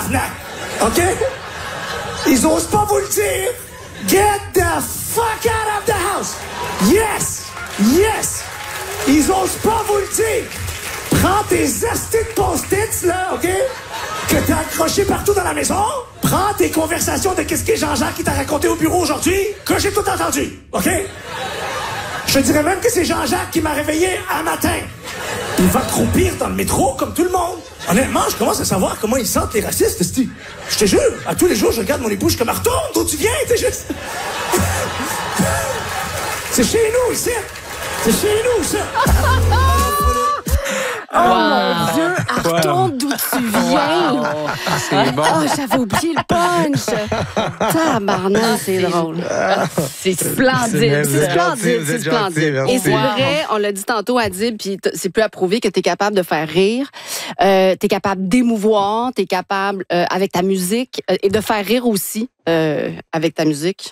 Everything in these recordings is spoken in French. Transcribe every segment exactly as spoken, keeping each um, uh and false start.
tabarnak! OK? Ils osent pas vous le dire. Get the fuck out of the house! Yes! Yes! Ils osent pas vous le dire. Prends tes astis de post-its, là, OK? Que t'as accroché partout dans la maison. Prends tes conversations de qu'est-ce que Jean-Jacques qui t'a raconté au bureau aujourd'hui, que j'ai tout entendu, OK? Je dirais même que c'est Jean-Jacques qui m'a réveillé un matin. Il va croupir dans le métro comme tout le monde. Honnêtement, je commence à savoir comment ils sentent les racistes, esti. Je te jure, à tous les jours, je regarde mon épouse, je comme, retourne d'où tu viens, t'es juste... C'est chez nous, ici. C'est chez nous, ça. Oh wow. Mon Dieu, retourne d'où tu viens. Wow. C'est bon. Oh, j'avais oublié le punch. Tabarnak, c'est drôle. C'est splendide. C'est splendide, c'est splendide. Et c'est vrai, on l'a dit tantôt, Adib, puis c'est plus approuvé que tu es capable de faire rire, euh, tu es capable d'émouvoir, tu es capable, euh, avec ta musique, euh, et de faire rire aussi euh, avec ta musique.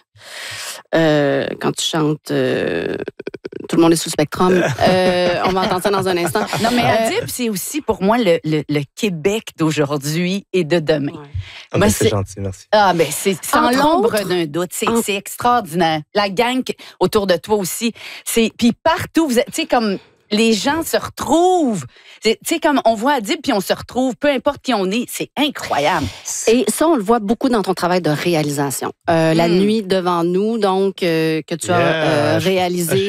Euh, quand tu chantes euh, Tout le monde est sous le spectrum. Euh, on va entendre ça dans un instant. Non, mais Adib, euh, c'est aussi pour moi le, le, le Québec d'aujourd'hui et de demain. Ouais. Ah, ben, c'est gentil, merci. Ah, ben, c'est sans l'ombre d'un doute. C'est en... extraordinaire. La gang autour de toi aussi. Puis partout, vous êtes, tu sais, comme les gens se retrouvent. Tu sais, comme on voit Adib, puis on se retrouve, peu importe qui on est, c'est incroyable. Et ça, on le voit beaucoup dans ton travail de réalisation. Euh, mm. La nuit devant nous, donc, euh, que tu as yeah. euh, réalisé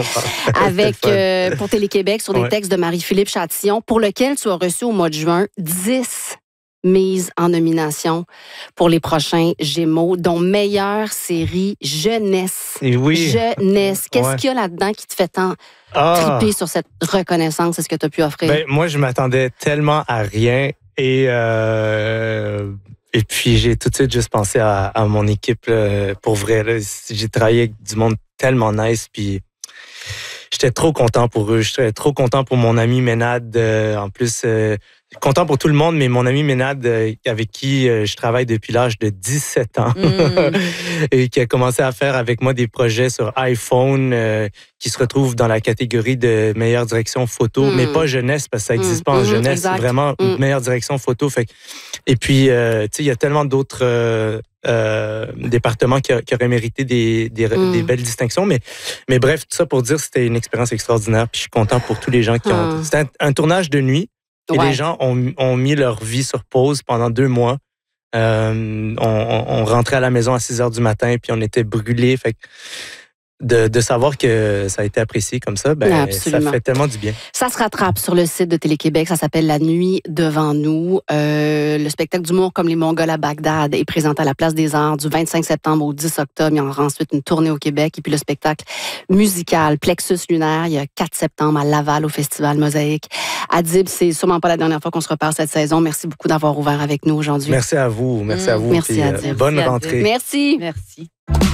avec euh, pour Télé-Québec sur des ouais. textes de Marie-Philippe Chatillon, pour lequel tu as reçu au mois de juin dix mises en nomination pour les prochains Gémeaux, dont meilleure série jeunesse. Et oui. Jeunesse. Qu'est-ce ouais. qu'il y a là-dedans qui te fait tant ah. triper sur cette reconnaissance? Est-ce que tu as pu offrir? Ben, moi, je m'attendais tellement à rien et, euh, et puis j'ai tout de suite juste pensé à, à mon équipe. Là, pour vrai, là, j'ai travaillé avec du monde tellement nice, puis j'étais trop content pour eux. J'étais trop content pour mon ami Ménade. Euh, en plus, euh, content pour tout le monde, mais mon ami Ménade, euh, avec qui euh, je travaille depuis l'âge de dix-sept ans, mm. et qui a commencé à faire avec moi des projets sur iPhone, euh, qui se retrouvent dans la catégorie de meilleure direction photo, mm. mais pas jeunesse, parce que ça n'existe mm. pas en mm. jeunesse. Exact. C'est vraiment mm. meilleure direction photo. Fait. Et puis, euh, tu sais, il y a tellement d'autres... Euh, Euh, département qui, a, qui aurait mérité des, des, mm. des belles distinctions. Mais, mais bref, tout ça pour dire que c'était une expérience extraordinaire. Puis je suis content pour tous les gens qui ont... Mm. C'était un, un tournage de nuit et ouais. les gens ont, ont mis leur vie sur pause pendant deux mois. Euh, on, on rentrait à la maison à six heures du matin puis on était brûlés. Fait que De, de savoir que ça a été apprécié comme ça, ben, Absolument. Ça fait tellement du bien. Ça se rattrape sur le site de Télé-Québec. Ça s'appelle La nuit devant nous. Euh, le spectacle d'humour comme les Mongols à Bagdad est présenté à la Place des Arts du vingt-cinq septembre au dix octobre. Il y aura ensuite une tournée au Québec. Et puis le spectacle musical Plexus lunaire, il y a quatre septembre à Laval au Festival Mosaïque. Adib, c'est sûrement pas la dernière fois qu'on se reparle cette saison. Merci beaucoup d'avoir ouvert avec nous aujourd'hui. Merci à vous. Merci mmh. à vous. Merci, Adib. Bonne Merci, rentrée. Adib. Merci. Merci.